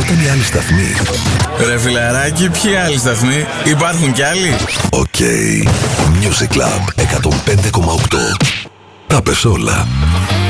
ήταν οι άλλοι σταθμοί? Ρε φιλαράκι, ποιοι άλλοι σταθμοί? Υπάρχουν κι άλλοι? Music Club 105,8. Τα πες όλα.